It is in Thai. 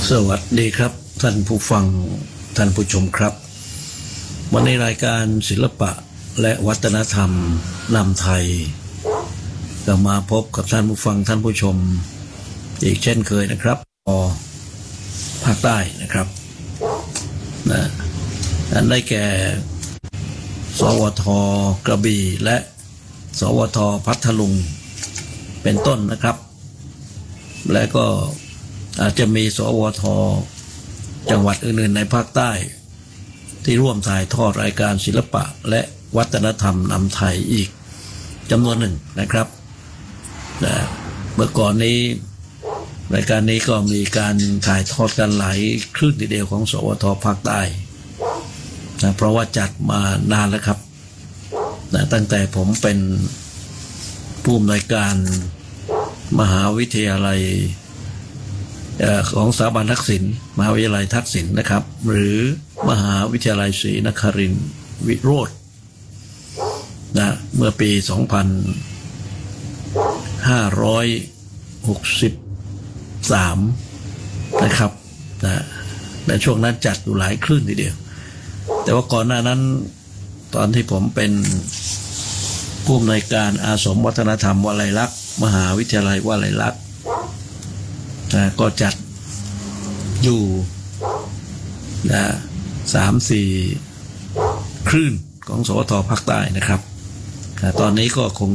สวัสดีครับท่านผู้ฟังท่านผู้ชมครับวันนี้รายการศิลปะและวัฒนธรรมนำไทยก็มาพบกับท่านผู้ฟังท่านผู้ชมอีกเช่นเคยนะครับภาคใต้นะครับนั้นได้แก่สวทกระบี่และสวทพัทลุงเป็นต้นนะครับและก็อาจจะมีสวทจังหวัดอื่นๆในภาคใต้ที่ร่วมถ่ายทอดรายการศิลปะและวัฒนธรรมนำไทยอีกจำนวนหนึ่งนะครับเมื่อก่อนนี้รายการนี้ก็มีการถ่ายทอดกันหลายคลื่นทีเดียวของสวทภาคใต้เพราะว่าจัดมานานแล้วครับตั้งแต่ผมเป็นผู้อำนวยการมหาวิทยาลัยของสถาบันทักษิณมหาวิทยาลัยทักษิณนะครับหรือมหาวิทยาลัยศรีนครินทร์วิโรธเมื่อปี 2563 นะครับในช่วงนั้นจัดอยู่หลายคลื่นทีเดียวแต่ว่าก่อนหน้านั้นตอนที่ผมเป็นผู้อำนวยการอาสมวัฒนธรรมวลัยลักษณ์มหาวิทยาลัยวลัยลักษณ์ก็จัดอยู่3-4 คลื่นของสวทภาคใต้นะครับตอนนี้ก็คง